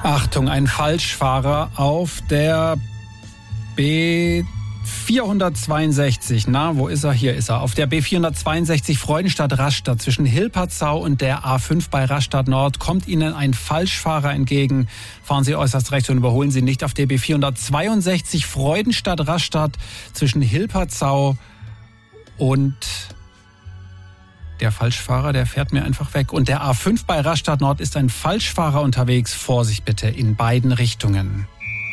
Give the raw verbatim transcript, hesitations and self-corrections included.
Achtung, ein Falschfahrer auf der B vierhundertzweiundsechzig. Na, wo ist er? Hier ist er. Auf der B vierhundertzweiundsechzig Freudenstadt-Rastatt zwischen Hilpertsau und der A fünf bei Rastatt Nord kommt Ihnen ein Falschfahrer entgegen. Fahren Sie äußerst rechts und überholen Sie nicht auf der B vierhundertzweiundsechzig Freudenstadt-Rastatt zwischen Hilpertsau und der Falschfahrer, der fährt mir einfach weg. Und der A fünf bei Rastatt Nord ist ein Falschfahrer unterwegs. Vorsicht bitte in beiden Richtungen.